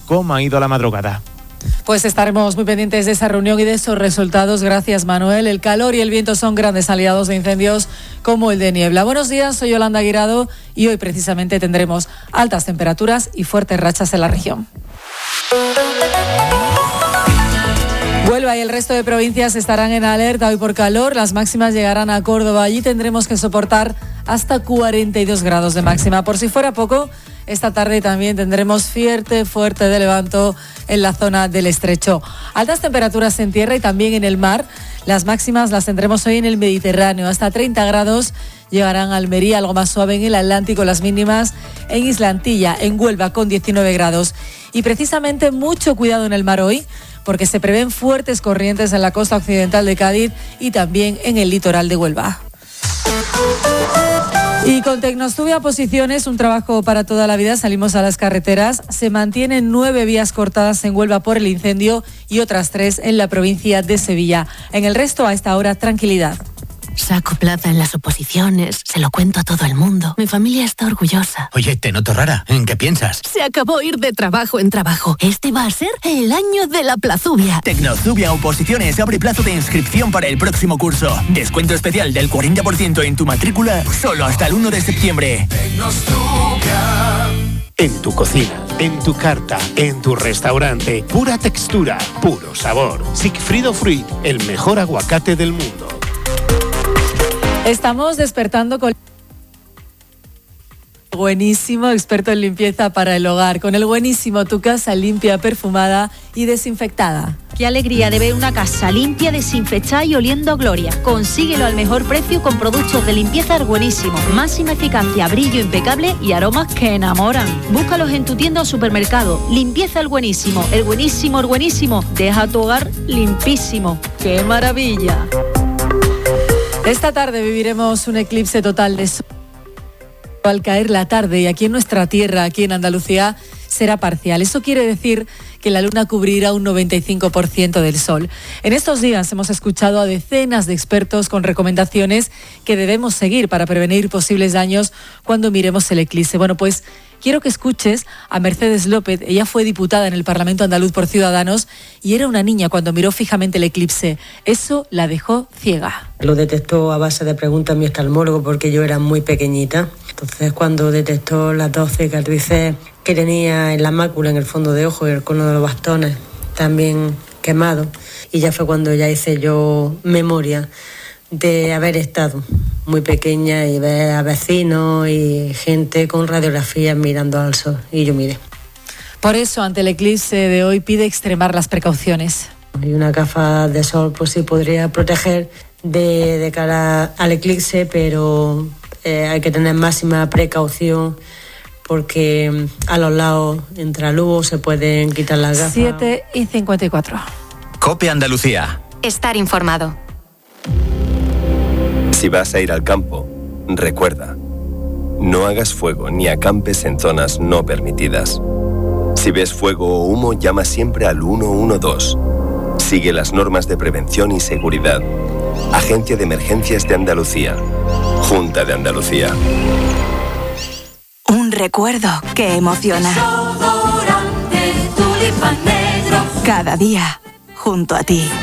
cómo ha ido la madrugada. Pues estaremos muy pendientes de esa reunión y de esos resultados. Gracias, Manuel. El calor y el viento son grandes aliados de incendios como el de niebla. Buenos días, soy Yolanda Guirado y hoy precisamente tendremos altas temperaturas y fuertes rachas en la región. Huelva y el resto de provincias estarán en alerta hoy por calor. Las máximas llegarán a Córdoba. Allí tendremos que soportar hasta 42 grados de máxima. Por si fuera poco, esta tarde también tendremos fuerte de levanto en la zona del Estrecho. Altas temperaturas en tierra y también en el mar. Las máximas las tendremos hoy en el Mediterráneo. Hasta 30 grados llegarán a Almería, algo más suave en el Atlántico. Las mínimas en Isla Antilla, en Huelva con 19 grados. Y precisamente mucho cuidado en el mar hoy, porque se prevén fuertes corrientes en la costa occidental de Cádiz y también en el litoral de Huelva. Y con Tecnostubia Posiciones, un trabajo para toda la vida, salimos a las carreteras. Se mantienen 9 vías cortadas en Huelva por el incendio y otras 3 en la provincia de Sevilla. En el resto, a esta hora, tranquilidad. Saco plaza en las oposiciones, se lo cuento a todo el mundo. Mi familia está orgullosa. Oye, te noto rara. ¿En qué piensas? Se acabó ir de trabajo en trabajo. Este va a ser el año de la plazubia. Tecnostubia Oposiciones abre plazo de inscripción para el próximo curso. Descuento especial del 40% en tu matrícula solo hasta el 1 de septiembre. Tecnostubia. En tu cocina, en tu carta, en tu restaurante, pura textura, puro sabor. Sigfrido Fruit, el mejor aguacate del mundo. Estamos despertando con buenísimo experto en limpieza para el hogar, con el buenísimo Tu Casa Limpia, perfumada y desinfectada. Qué alegría de ver una casa limpia, desinfectada y oliendo a gloria. Consíguelo al mejor precio con productos de limpieza El Buenísimo. Máxima eficacia, brillo impecable y aromas que enamoran. Búscalos en tu tienda o supermercado. Limpieza El Buenísimo. El Buenísimo, el Buenísimo. Deja tu hogar limpísimo. ¡Qué maravilla! Esta tarde viviremos un eclipse total de sol al caer la tarde y aquí en nuestra tierra, aquí en Andalucía, será parcial. Eso quiere decir que la luna cubrirá un 95% del sol. En estos días hemos escuchado a decenas de expertos con recomendaciones que debemos seguir para prevenir posibles daños cuando miremos el eclipse. Bueno, pues quiero que escuches a Mercedes López. Ella fue diputada en el Parlamento andaluz por Ciudadanos y era una niña cuando miró fijamente el eclipse. Eso la dejó ciega. Lo detectó a base de preguntas mi oftalmólogo porque yo era muy pequeñita. Entonces, cuando detectó las 12 cicatrices que tenía en la mácula, en el fondo de ojo y el cono de los bastones también quemado, y ya fue cuando ya hice yo memoria de haber estado muy pequeña y ver a vecinos y gente con radiografías mirando al sol, y yo miré. Por eso, ante el eclipse de hoy, pide extremar las precauciones. Y una gafa de sol pues sí podría proteger de cara al eclipse, pero hay que tener máxima precaución porque a los lados entra luz, se pueden quitar las gafas. 7:54. COPE Andalucía. Estar informado. Si vas a ir al campo, recuerda, no hagas fuego ni acampes en zonas no permitidas. Si ves fuego o humo, llama siempre al 112. Sigue las normas de prevención y seguridad. Agencia de Emergencias de Andalucía. Junta de Andalucía. Un recuerdo que emociona. Cada día, junto a ti.